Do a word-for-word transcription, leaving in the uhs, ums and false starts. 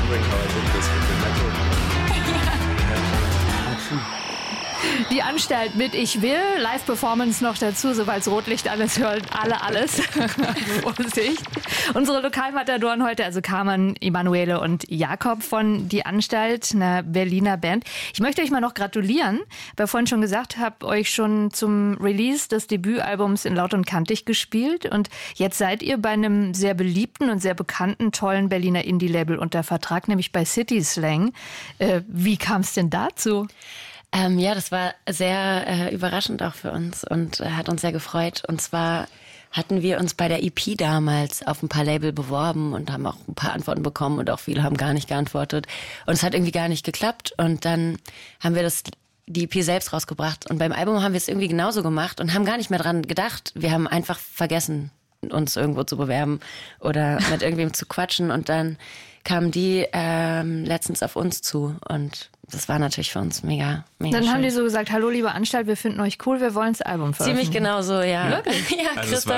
remembering how I did this with the metal. Die Anstalt mit Ich will, Live-Performance noch dazu, sobald Rotlicht alles hören, alle alles. Vorsicht. Unsere Lokalmatadoren heute, also Carmen, Emanuele und Jakob von Die Anstalt, einer Berliner Band. Ich möchte euch mal noch gratulieren, weil ich vorhin schon gesagt habe, euch schon zum Release des Debütalbums in Laut und Kantig gespielt und jetzt seid ihr bei einem sehr beliebten und sehr bekannten, tollen Berliner Indie-Label unter Vertrag, nämlich bei City Slang. Äh, wie kam es denn dazu? Ähm, ja, das war sehr äh, überraschend auch für uns und äh, hat uns sehr gefreut. Und zwar hatten wir uns bei der E P damals auf ein paar Label beworben und haben auch ein paar Antworten bekommen und auch viele haben gar nicht geantwortet. Und es hat irgendwie gar nicht geklappt. Und dann haben wir das die E P selbst rausgebracht. Und beim Album haben wir es irgendwie genauso gemacht und haben gar nicht mehr dran gedacht. Wir haben einfach vergessen, uns irgendwo zu bewerben oder mit irgendwem zu quatschen. Und dann kamen die ähm, letztens auf uns zu und das war natürlich für uns mega, mega Dann schön. haben die so gesagt, hallo liebe Anstalt, wir finden euch cool, wir wollen das Album veröffentlichen. Ziemlich genau so, ja. Wirklich? Ja, Also es Christoph